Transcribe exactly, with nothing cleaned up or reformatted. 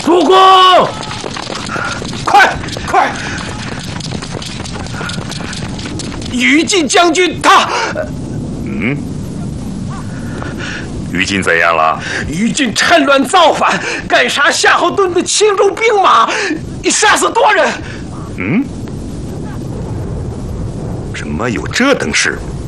主公，快快！于禁将军他…… 嗯，于禁怎样了？ 于禁趁乱造反，干杀夏侯惇的轻重兵马，杀死多人。 嗯，怎么有这等事？